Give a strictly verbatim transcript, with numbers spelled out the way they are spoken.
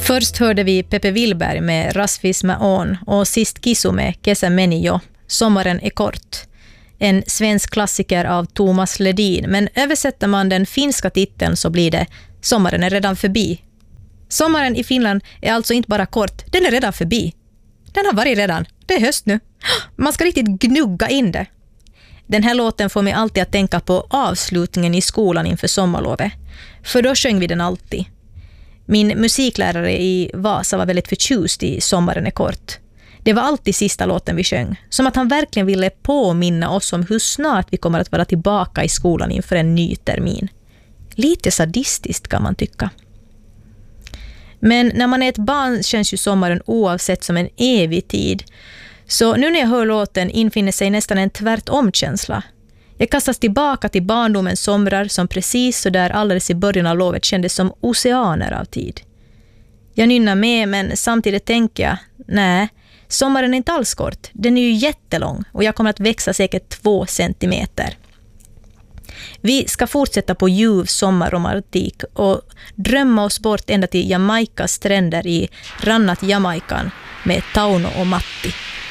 Först hörde vi Pepe Willberg med Rasvis med on och sist Kisu med Kesä meni jo, Sommaren är kort. En svensk klassiker av Thomas Ledin, men översätter man den finska titeln så blir det Sommaren är redan förbi. Sommaren i Finland är alltså inte bara kort, den är redan förbi. Den har varit redan, det är höst nu. Man ska riktigt gnugga in det. Den här låten får mig alltid att tänka på avslutningen i skolan inför sommarlovet. För då sjöng vi den alltid. Min musiklärare i Vasa var väldigt förtjust i Sommaren är kort. Det var alltid sista låten vi sjöng. Som att han verkligen ville påminna oss om hur snart vi kommer att vara tillbaka i skolan inför en ny termin. Lite sadistiskt kan man tycka. Men när man är ett barn känns ju sommaren oavsett som en evig tid. Så nu när jag hör låten infinner sig nästan en tvärtomkänsla. Jag kastas tillbaka till barndomens somrar som precis så där alldeles i början av lovet kändes som oceaner av tid. Jag nynnar med, men samtidigt tänker jag, nej, sommaren är inte alls kort. Den är ju jättelång och jag kommer att växa säkert två centimeter. Vi ska fortsätta på ljuv sommarromantik och drömma oss bort ända till Jamaikas stränder i rannat Jamaikan med Tauno och Matti.